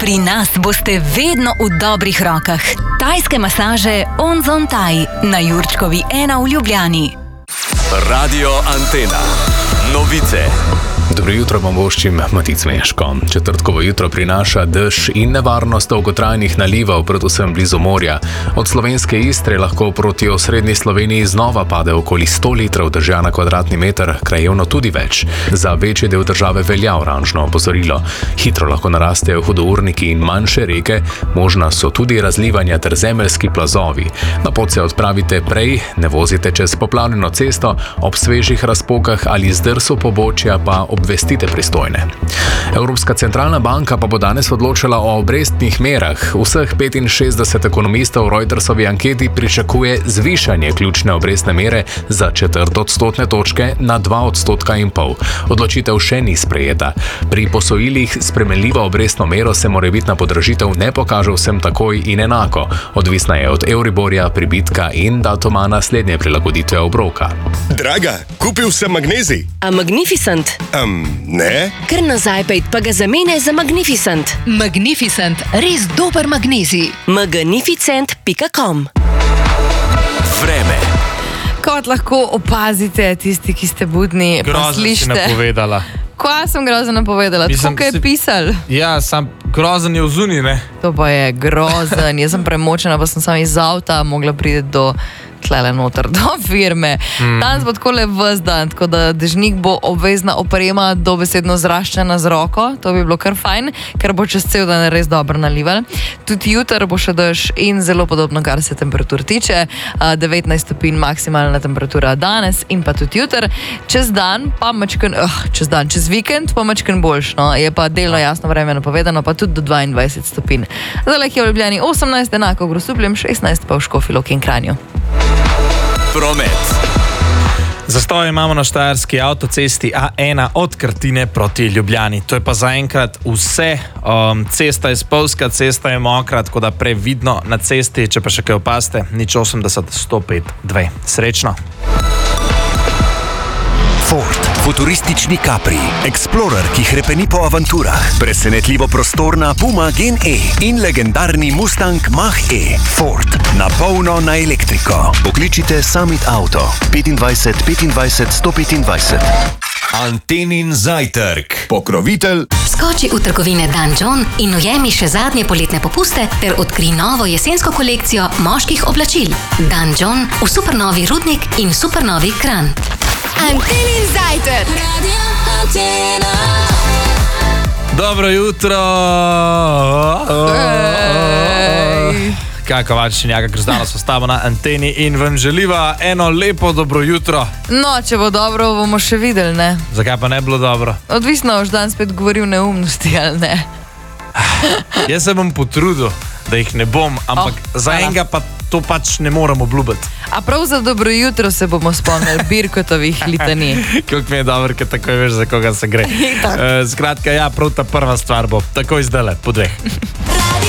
Pri nas boste vedno v dobrih rokah. Tajske masaže Onzon Thai na Jurčkovi 1 v Ljubljani. Radio Antena. Novice. Dobro jutro vam voščim, Matic Meško. Četrtkovo jutro prinaša dež in nevarnost dolgotrajnih nalivov, predvsem blizu morja. Od slovenske Istre lahko proti osrednji Sloveniji znova pade okoli 100 litrov dežja na kvadratni meter, krajevno tudi več. Za večji del države velja oranžno opozorilo. Hitro lahko narastejo hudourniki in manjše reke, možna so tudi razlivanja ter zemeljski plazovi. Na pot se odpravite prej, ne vozite čez poplavljeno cesto, ob svežih razpokah ali zdrsu pobočja pa obvestite pristojne. Evropska centralna banka pa bo danes odločila o obrestnih merah. Vseh 65 ekonomistov v Reutersovi anketi pričakuje zvišanje ključne obrestne mere za 1/4 odstotne točke na 2,5 %. Odločitev še ni sprejeta. Pri posojilih s spremenljivo obrestno mero se morebitna podražitev ne pokaže vsem takoj in enako. Odvisna je od Euriborja, pribitka in datuma naslednje prilagoditve obroka. Draga, kupil sem magnezij. A Magnificent? Ne. Kar nazaj pejt, pa ga zamene za Magnificent. Magnificent, res dober magnezij. Magnificent.com. Vreme. Kot lahko opazite, tisti, ki ste budni, pa Grozno si slišite. napovedala. Kaj sem grozno napovedala? Mislim, Tako, kaj je pisal? Ja, sam grozen je v zuni, ne? To pa je grozen. Jaz sem premočena, pa sem samo iz avta mogla priti do tlele noter, do firme. Danes bo takole ves dan, tako da dežnik bo obvezna oprema dobesedno zraščena z roko. To bi bilo kar fajn, ker bo čez cel dan res dobro nalival. Tudi jutr bo še dež in zelo podobno, kar se temperatur tiče. 19 stopinj maksimalna temperatura danes in pa tudi jutr. Čez dan pa čez vikend pa mačken boljš, no. Je pa delno jasno vreme napovedano, pa tudi do 22 stopinj. Zdaj je v Ljubljani 18, enako v Grosupljem, 16 pa v Škofji Loki in Kranju. Promet. Zastoj imamo na štajerski avtocesti A1 od Krtine proti Ljubljani. To je pa zaenkrat vse. Cesta je spolzka, cesta je mokra, tako da previdno na cesti, če pa še kaj opazite, 080 105 2. Srečno. Ford. Futuristični Capri. Explorer, ki hrepeni po avanturah. Presenetljivo prostorna Puma Gen E in legendarni Mustang Mach-E. Ford. Na polno na elektriko. Pokličite Summit Auto. 25 25 125. Antenin zajtrk. Pokrovitelj. Skoči v trgovine Dan John in ujemi še zadnje poletne popuste ter odkri novo jesensko kolekcijo moških oblačil. Dan John v supernovi Rudnik in supernovi Kranj. Antenin zajtrk. Dobro jutro! Kako vačenjaka Krzdano so stava na anteni in vam želiva eno lepo dobro jutro. No, če bo dobro, bomo še videli, ne? Zakaj pa ne bilo dobro? Odvisno, boš dan spet govoril neumnosti, ali ne? Jaz se bom potrudil, da jih ne bom, ampak za enega pa to pač ne moram obljubiti. A prav za dobro jutro se bomo spomnili Birkotovih litanij. Koliko mi je dobro, ker takoj veš, za koga se gre. Skratka, ja, prav ta prva stvar bo takoj zdajle, po 2.